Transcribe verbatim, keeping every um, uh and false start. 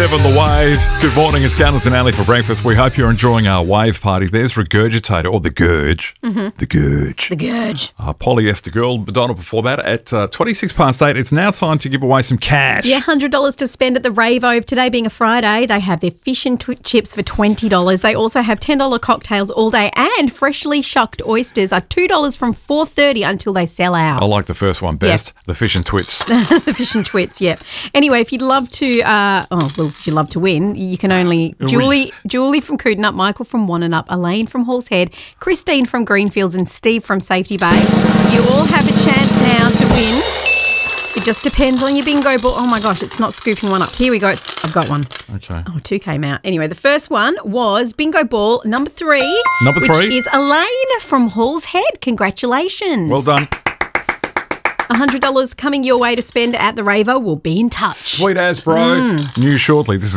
seven, The Wave. Good morning, it's Candace and Ali for breakfast. We hope you're enjoying our wave party. There's Regurgitator, or The Gurge. Mm-hmm. The Gurge. The Gurge. Uh, Polyester Girl, Madonna before that at uh, twenty-six past eight. It's now time to give away some cash. Yeah, one hundred dollars to spend at the Rave-O. Today being a Friday, they have their fish and tw- chips for twenty dollars. They also have ten dollars cocktails all day, and freshly shucked oysters are two dollars from four thirty until they sell out. I like the first one best, Yep. the fish and twits. The fish and twits, yeah. Anyway, if you'd love to, uh, oh, well, if you'd love to win, you can only Julie, Julie from Coodanup, Michael from Wannanup, Elaine from Halls Head, Christine from Greenfields, and Steve from Safety Bay. You all have a chance now to win. It just depends on your bingo ball. Oh my gosh, it's not scooping one up. Here we go. It's, I've got one. Okay. Oh, two came out. Anyway, the first one was bingo ball number three. Number three. Which is Elaine from Halls Head. Congratulations. Well done. one hundred dollars coming your way to spend at the Rave-O. We'll be in touch. Sweet as, bro. News shortly. This is